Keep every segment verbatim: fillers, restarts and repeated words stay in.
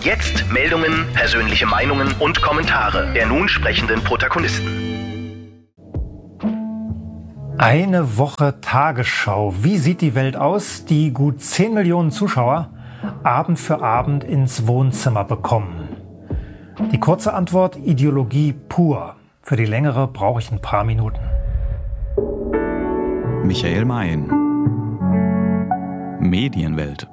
Jetzt Meldungen, persönliche Meinungen und Kommentare der nun sprechenden Protagonisten. Eine Woche Tagesschau. Wie sieht die Welt aus, die gut zehn Millionen Zuschauer Abend für Abend ins Wohnzimmer bekommen? Die kurze Antwort: Ideologie pur. Für die längere brauche ich ein paar Minuten. Michael Mayen. Medienwelt.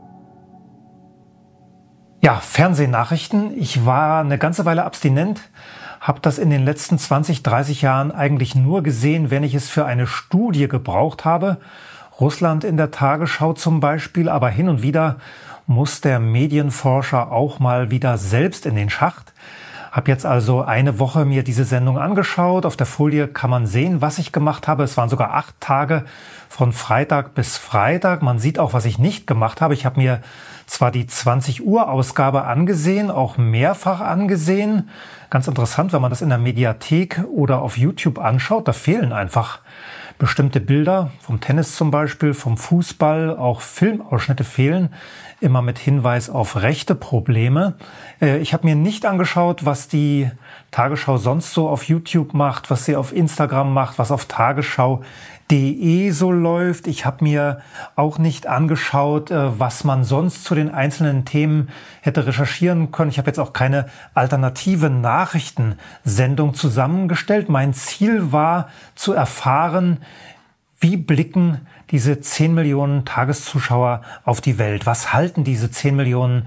Ja, Fernsehnachrichten. Ich war eine ganze Weile abstinent, habe das in den letzten zwanzig, dreißig Jahren eigentlich nur gesehen, wenn ich es für eine Studie gebraucht habe. Russland in der Tagesschau zum Beispiel, aber hin und wieder muss der Medienforscher auch mal wieder selbst in den Schacht. Habe jetzt also eine Woche mir diese Sendung angeschaut. Auf der Folie kann man sehen, was ich gemacht habe. Es waren sogar acht Tage von Freitag bis Freitag. Man sieht auch, was ich nicht gemacht habe. Ich habe mir zwar die zwanzig Uhr Ausgabe angesehen, auch mehrfach angesehen. Ganz interessant, wenn man das in der Mediathek oder auf YouTube anschaut. Da fehlen einfach bestimmte Bilder, vom Tennis zum Beispiel, vom Fußball, auch Filmausschnitte fehlen, immer mit Hinweis auf rechte Probleme. Ich habe mir nicht angeschaut, was die Tagesschau sonst so auf YouTube macht, was sie auf Instagram macht, was auf tagesschau punkt de so läuft. Ich habe mir auch nicht angeschaut, was man sonst zu den einzelnen Themen hätte recherchieren können. Ich habe jetzt auch keine alternative Nachrichtensendung zusammengestellt. Mein Ziel war zu erfahren, wie blicken diese zehn Millionen Tageszuschauer auf die Welt? Was halten diese zehn Millionen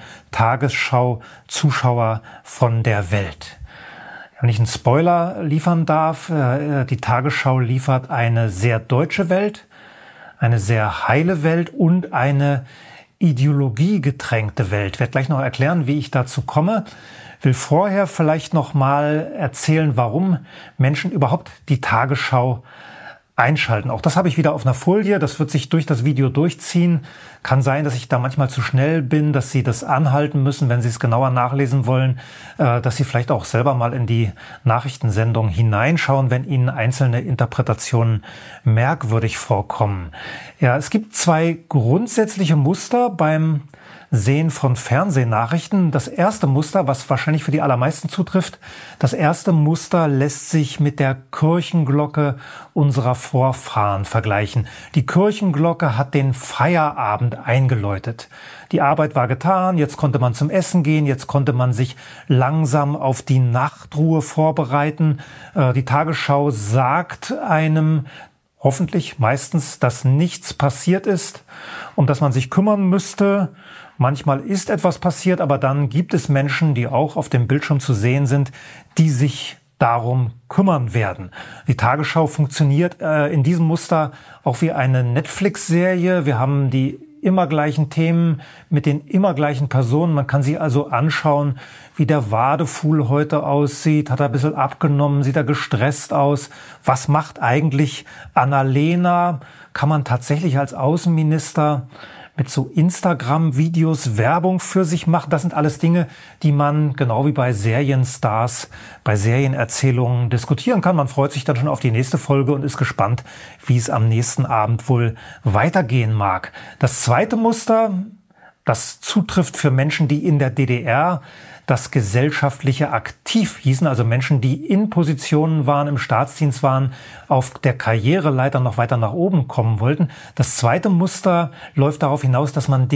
Tagesschau-Zuschauer von der Welt? Wenn ich einen Spoiler liefern darf, die Tagesschau liefert eine sehr deutsche Welt, eine sehr heile Welt und eine ideologiegetränkte Welt. Ich werde gleich noch erklären, wie ich dazu komme. Will vorher vielleicht noch mal erzählen, warum Menschen überhaupt die Tagesschau einschalten. Auch das habe ich wieder auf einer Folie. Das wird sich durch das Video durchziehen. Kann sein, dass ich da manchmal zu schnell bin, dass Sie das anhalten müssen, wenn Sie es genauer nachlesen wollen, dass Sie vielleicht auch selber mal in die Nachrichtensendung hineinschauen, wenn Ihnen einzelne Interpretationen merkwürdig vorkommen. Ja, es gibt zwei grundsätzliche Muster beim Sehen von Fernsehnachrichten. Das erste Muster, was wahrscheinlich für die allermeisten zutrifft, das erste Muster lässt sich mit der Kirchenglocke unserer Vorfahren vergleichen. Die Kirchenglocke hat den Feierabend eingeläutet. Die Arbeit war getan, jetzt konnte man zum Essen gehen, jetzt konnte man sich langsam auf die Nachtruhe vorbereiten. Die Tagesschau sagt einem hoffentlich meistens, dass nichts passiert ist, um das man sich kümmern müsste. Manchmal ist etwas passiert, aber dann gibt es Menschen, die auch auf dem Bildschirm zu sehen sind, die sich darum kümmern werden. Die Tagesschau funktioniert äh, in diesem Muster auch wie eine Netflix-Serie. Wir haben die immer gleichen Themen mit den immer gleichen Personen. Man kann sich also anschauen, wie der Wadefuhl heute aussieht. Hat er ein bisschen abgenommen? Sieht er gestresst aus? Was macht eigentlich Annalena? Kann man tatsächlich als Außenminister mit so Instagram-Videos Werbung für sich machen? Das sind alles Dinge, die man genau wie bei Serienstars, bei Serienerzählungen diskutieren kann. Man freut sich dann schon auf die nächste Folge und ist gespannt, wie es am nächsten Abend wohl weitergehen mag. Das zweite Muster, das zutrifft für Menschen, die in der D D R das gesellschaftliche Aktiv hießen, also Menschen, die in Positionen waren, im Staatsdienst waren, auf der Karriereleiter noch weiter nach oben kommen wollten. Das zweite Muster läuft darauf hinaus, dass man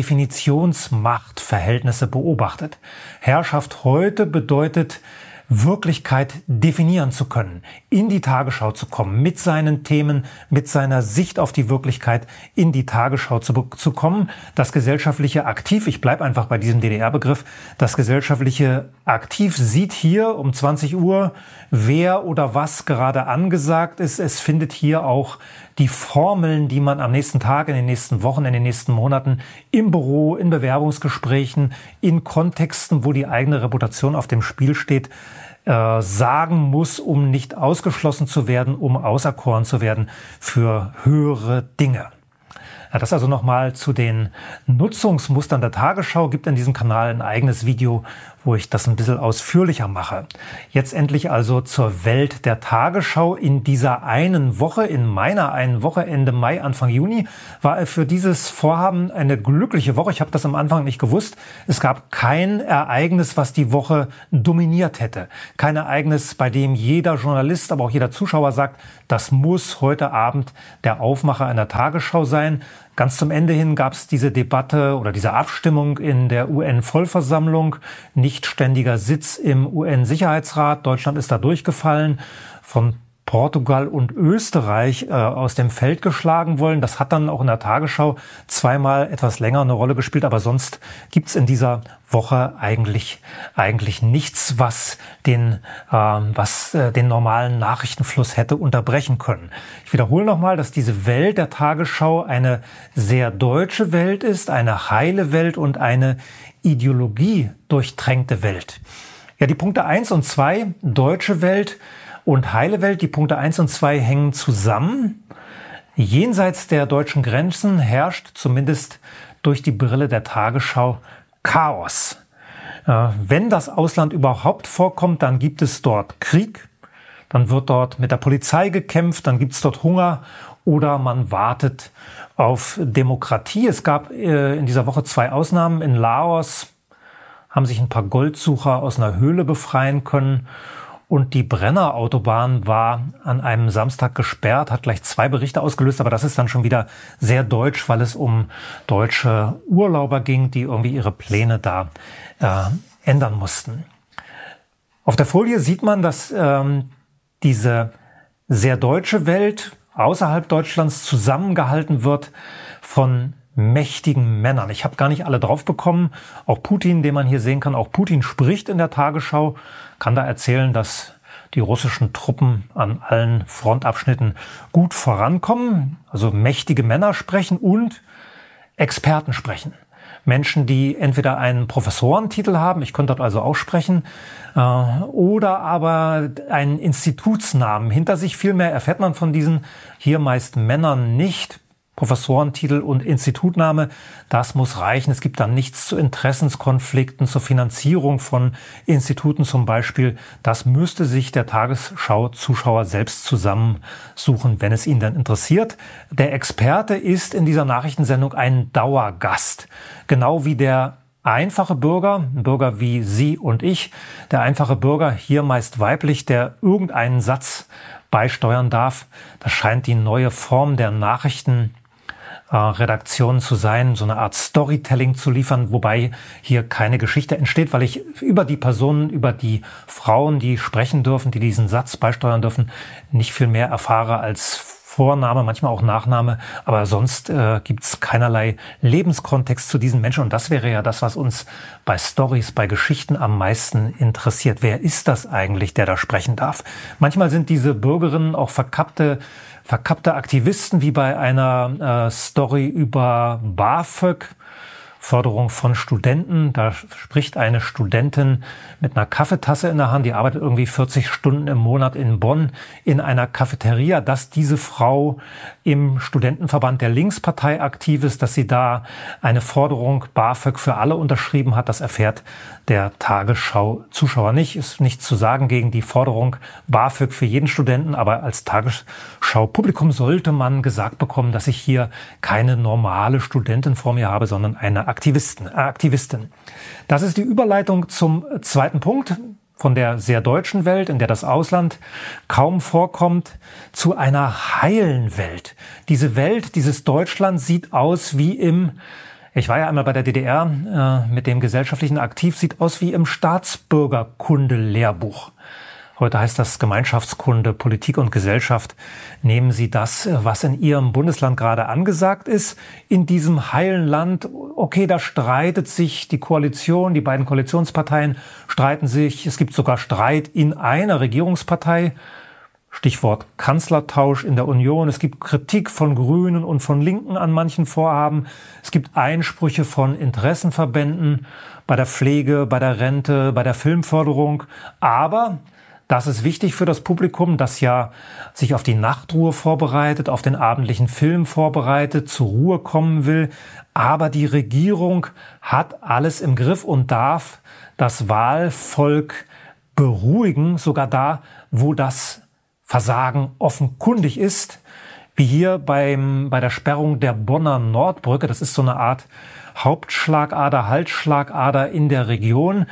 Definitionsmachtverhältnisse beobachtet. Herrschaft heute bedeutet, Wirklichkeit definieren zu können, in die Tagesschau zu kommen, mit seinen Themen, mit seiner Sicht auf die Wirklichkeit in die Tagesschau zu, zu kommen. Das gesellschaftliche Aktiv, ich bleibe einfach bei diesem D D R-Begriff, das gesellschaftliche Aktiv sieht hier um zwanzig Uhr, wer oder was gerade angesagt ist. Es findet hier auch die Formeln, die man am nächsten Tag, in den nächsten Wochen, in den nächsten Monaten im Büro, in Bewerbungsgesprächen, in Kontexten, wo die eigene Reputation auf dem Spiel steht, äh, sagen muss, um nicht ausgeschlossen zu werden, um auserkoren zu werden für höhere Dinge. Ja, das also nochmal zu den Nutzungsmustern der Tagesschau. Gibt in diesem Kanal ein eigenes Video, wo ich das ein bisschen ausführlicher mache. Jetzt endlich also zur Welt der Tagesschau. In dieser einen Woche, in meiner einen Woche, Ende Mai, Anfang Juni, war für dieses Vorhaben eine glückliche Woche. Ich habe das am Anfang nicht gewusst. Es gab kein Ereignis, was die Woche dominiert hätte. Kein Ereignis, bei dem jeder Journalist, aber auch jeder Zuschauer sagt, das muss heute Abend der Aufmacher einer Tagesschau sein. Ganz zum Ende hin gab es diese Debatte oder diese Abstimmung in der U N-Vollversammlung. Nicht ständiger Sitz im U N-Sicherheitsrat. Deutschland ist da durchgefallen. Von Portugal und Österreich äh, aus dem Feld geschlagen wollen. Das hat dann auch in der Tagesschau zweimal etwas länger eine Rolle gespielt. Aber sonst gibt's in dieser Woche eigentlich eigentlich nichts, was den äh, was äh, den normalen Nachrichtenfluss hätte unterbrechen können. Ich wiederhole nochmal, dass diese Welt der Tagesschau eine sehr deutsche Welt ist, eine heile Welt und eine Ideologie durchtränkte Welt. Ja, die Punkte eins und zwei, deutsche Welt und heile Welt, die Punkte eins und zwei hängen zusammen. Jenseits der deutschen Grenzen herrscht zumindest durch die Brille der Tagesschau Chaos. Äh, wenn das Ausland überhaupt vorkommt, dann gibt es dort Krieg, dann wird dort mit der Polizei gekämpft, dann gibt es dort Hunger oder man wartet auf Demokratie. Es gab äh, in dieser Woche zwei Ausnahmen. In Laos haben sich ein paar Goldsucher aus einer Höhle befreien können. Und die Brenner-Autobahn war an einem Samstag gesperrt, hat gleich zwei Berichte ausgelöst, aber das ist dann schon wieder sehr deutsch, weil es um deutsche Urlauber ging, die irgendwie ihre Pläne da äh, ändern mussten. Auf der Folie sieht man, dass ähm, diese sehr deutsche Welt außerhalb Deutschlands zusammengehalten wird von mächtigen Männern. Ich habe gar nicht alle drauf bekommen. Auch Putin, den man hier sehen kann, auch Putin spricht in der Tagesschau, kann da erzählen, dass die russischen Truppen an allen Frontabschnitten gut vorankommen. Also mächtige Männer sprechen und Experten sprechen. Menschen, die entweder einen Professorentitel haben, ich könnte dort also auch sprechen, äh, oder aber einen Institutsnamen hinter sich. Vielmehr erfährt man von diesen hier meist Männern nicht. Professorentitel und Institutname, das muss reichen. Es gibt dann nichts zu Interessenskonflikten, zur Finanzierung von Instituten zum Beispiel. Das müsste sich der Tagesschau-Zuschauer selbst zusammensuchen, wenn es ihn dann interessiert. Der Experte ist in dieser Nachrichtensendung ein Dauergast. Genau wie der einfache Bürger, ein Bürger wie Sie und ich, der einfache Bürger, hier meist weiblich, der irgendeinen Satz beisteuern darf. Das scheint die neue Form der Nachrichten Redaktion zu sein, so eine Art Storytelling zu liefern, wobei hier keine Geschichte entsteht, weil ich über die Personen, über die Frauen, die sprechen dürfen, die diesen Satz beisteuern dürfen, nicht viel mehr erfahre als Vorname, manchmal auch Nachname, aber sonst äh, gibt's keinerlei Lebenskontext zu diesen Menschen und das wäre ja das, was uns bei Stories, bei Geschichten am meisten interessiert. Wer ist das eigentlich, der da sprechen darf? Manchmal sind diese Bürgerinnen auch verkappte Verkappte Aktivisten, wie bei einer äh, Story über BAföG, Förderung von Studenten. Da spricht eine Studentin mit einer Kaffeetasse in der Hand, die arbeitet irgendwie vierzig Stunden im Monat in Bonn in einer Cafeteria, dass diese Frau im Studentenverband der Linkspartei aktiv ist, dass sie da eine Forderung BAföG für alle unterschrieben hat. Das erfährt der Tagesschau-Zuschauer nicht. Ist nichts zu sagen gegen die Forderung BAföG für jeden Studenten, aber als Tagesschau-Publikum sollte man gesagt bekommen, dass ich hier keine normale Studentin vor mir habe, sondern eine Aktivisten, äh, Aktivistin. Das ist die Überleitung zum zweiten Punkt von der sehr deutschen Welt, in der das Ausland kaum vorkommt, zu einer heilen Welt. Diese Welt, dieses Deutschland sieht aus wie im, ich war ja einmal bei der D D R äh, mit dem gesellschaftlichen Aktiv, sieht aus wie im Staatsbürgerkunde-Lehrbuch. Heute heißt das Gemeinschaftskunde, Politik und Gesellschaft. Nehmen Sie das, was in Ihrem Bundesland gerade angesagt ist, in diesem heilen Land. Okay, da streitet sich die Koalition, die beiden Koalitionsparteien streiten sich. Es gibt sogar Streit in einer Regierungspartei. Stichwort Kanzlertausch in der Union. Es gibt Kritik von Grünen und von Linken an manchen Vorhaben. Es gibt Einsprüche von Interessenverbänden bei der Pflege, bei der Rente, bei der Filmförderung. Aber Das ist wichtig für das Publikum, das ja sich auf die Nachtruhe vorbereitet, auf den abendlichen Film vorbereitet, zur Ruhe kommen will. Aber die Regierung hat alles im Griff und darf das Wahlvolk beruhigen, sogar da, wo das Versagen offenkundig ist, wie hier beim, bei der Sperrung der Bonner Nordbrücke. Das ist so eine Art Hauptschlagader, Halsschlagader in der Region.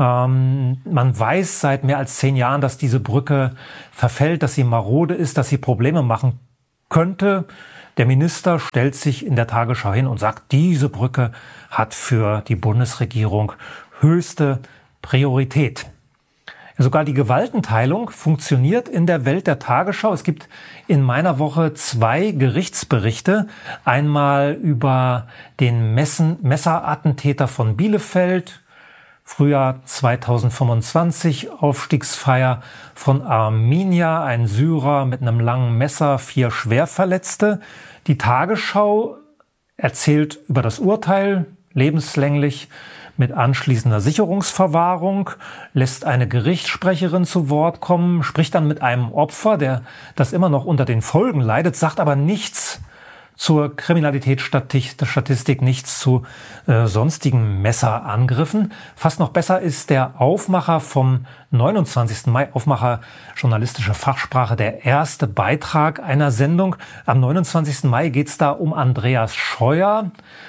Ähm, man weiß seit mehr als zehn Jahren, dass diese Brücke verfällt, dass sie marode ist, dass sie Probleme machen könnte. Der Minister stellt sich in der Tagesschau hin und sagt, diese Brücke hat für die Bundesregierung höchste Priorität. Sogar die Gewaltenteilung funktioniert in der Welt der Tagesschau. Es gibt in meiner Woche zwei Gerichtsberichte. Einmal über den Messen, Messerattentäter von Bielefeld, Frühjahr zweitausendfünfundzwanzig, Aufstiegsfeier von Arminia, ein Syrer mit einem langen Messer, vier Schwerverletzte. Die Tagesschau erzählt über das Urteil, lebenslänglich, mit anschließender Sicherungsverwahrung, lässt eine Gerichtssprecherin zu Wort kommen, spricht dann mit einem Opfer, der das immer noch unter den Folgen leidet, sagt aber nichts zur Kriminalitätsstatistik, nichts zu äh, sonstigen Messerangriffen. Fast noch besser ist der Aufmacher vom neunundzwanzigsten Mai, Aufmacher journalistische Fachsprache, der erste Beitrag einer Sendung. Am neunundzwanzigsten Mai geht es da um Andreas Scheuer,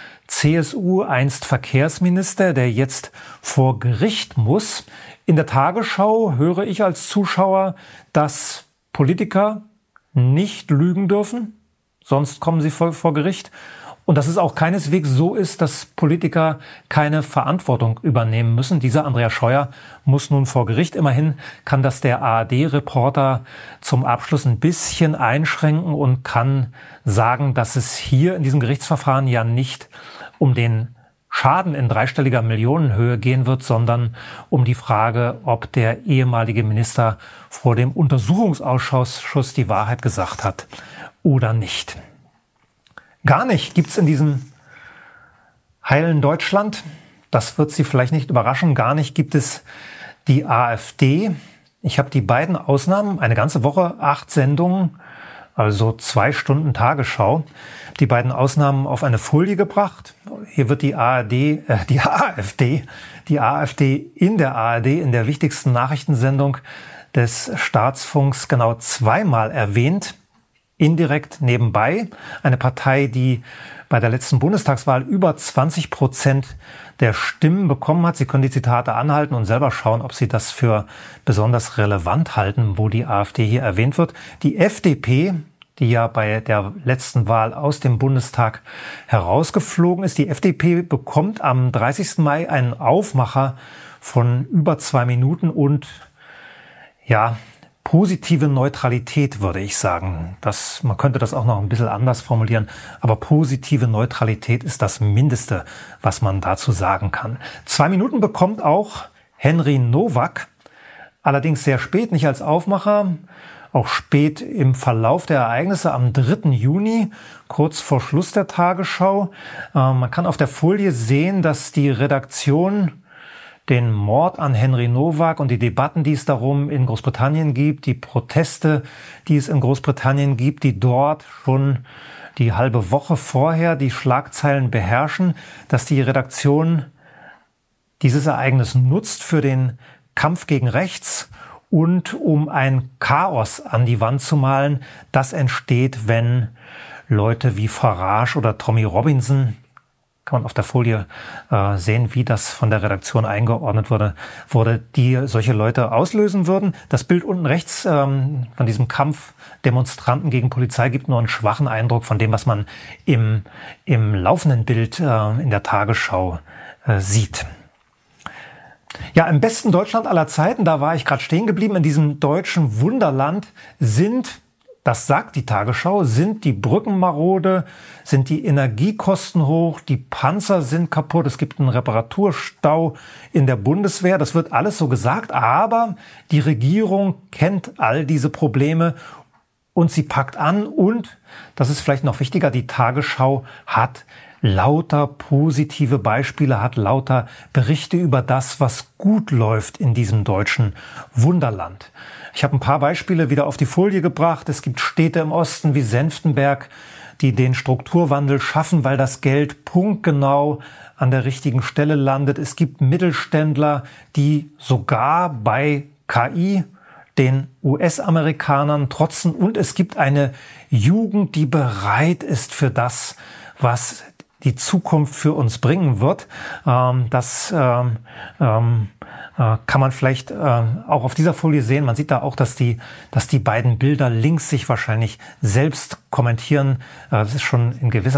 C S U, einst Verkehrsminister, der jetzt vor Gericht muss. In der Tagesschau höre ich als Zuschauer, dass Politiker nicht lügen dürfen, sonst kommen sie vor, vor Gericht. Und dass es auch keineswegs so ist, dass Politiker keine Verantwortung übernehmen müssen. Dieser Andreas Scheuer muss nun vor Gericht. Immerhin kann das der A R D-Reporter zum Abschluss ein bisschen einschränken und kann sagen, dass es hier in diesem Gerichtsverfahren ja nicht um den Schaden in dreistelliger Millionenhöhe gehen wird, sondern um die Frage, ob der ehemalige Minister vor dem Untersuchungsausschuss die Wahrheit gesagt hat oder nicht. Gar nicht gibt's in diesem heilen Deutschland, das wird Sie vielleicht nicht überraschen, gar nicht gibt es die AfD. Ich habe die beiden Ausnahmen, eine ganze Woche, acht Sendungen, also zwei Stunden Tagesschau, die beiden Ausnahmen auf eine Folie gebracht. Hier wird die A R D, äh, die AfD, die AfD in der A R D, in der wichtigsten Nachrichtensendung des Staatsfunks genau zweimal erwähnt. Indirekt nebenbei. Eine Partei, die bei der letzten Bundestagswahl über zwanzig Prozent der Stimmen bekommen hat. Sie können die Zitate anhalten und selber schauen, ob Sie das für besonders relevant halten, wo die AfD hier erwähnt wird. Die F D P, die ja bei der letzten Wahl aus dem Bundestag herausgeflogen ist. Die F D P bekommt am dreißigsten Mai einen Aufmacher von über zwei Minuten und ja, positive Neutralität, würde ich sagen. Das, man könnte das auch noch ein bisschen anders formulieren, aber positive Neutralität ist das Mindeste, was man dazu sagen kann. Zwei Minuten bekommt auch Henry Nowak, allerdings sehr spät, nicht als Aufmacher, auch spät im Verlauf der Ereignisse am dritten Juni, kurz vor Schluss der Tagesschau. Äh, man kann auf der Folie sehen, dass die Redaktion den Mord an Henry Nowak und die Debatten, die es darum in Großbritannien gibt, die Proteste, die es in Großbritannien gibt, die dort schon die halbe Woche vorher die Schlagzeilen beherrschen, dass die Redaktion dieses Ereignis nutzt für den Kampf gegen rechts und um ein Chaos an die Wand zu malen, das entsteht, wenn Leute wie Farage oder Tommy Robinson, kann man auf der Folie äh, sehen, wie das von der Redaktion eingeordnet wurde, wurde, die solche Leute auslösen würden. Das Bild unten rechts ähm, von diesem Kampf Demonstranten gegen Polizei gibt nur einen schwachen Eindruck von dem, was man im, im laufenden Bild äh, in der Tagesschau äh, sieht. Ja, im besten Deutschland aller Zeiten, da war ich gerade stehen geblieben, in diesem deutschen Wunderland sind, das sagt die Tagesschau, sind die Brücken marode, sind die Energiekosten hoch, die Panzer sind kaputt, es gibt einen Reparaturstau in der Bundeswehr. Das wird alles so gesagt, aber die Regierung kennt all diese Probleme und sie packt an und, das ist vielleicht noch wichtiger, die Tagesschau hat lauter positive Beispiele hat, lauter Berichte über das, was gut läuft in diesem deutschen Wunderland. Ich habe ein paar Beispiele wieder auf die Folie gebracht. Es gibt Städte im Osten wie Senftenberg, die den Strukturwandel schaffen, weil das Geld punktgenau an der richtigen Stelle landet. Es gibt Mittelständler, die sogar bei K I den U S-Amerikanern trotzen. Und es gibt eine Jugend, die bereit ist für das, was die Zukunft für uns bringen wird. Ähm, das ähm, ähm, äh, kann man vielleicht äh, auch auf dieser Folie sehen. Man sieht da auch, dass die, dass die beiden Bilder links sich wahrscheinlich selbst kommentieren. Äh, das ist schon in gewisser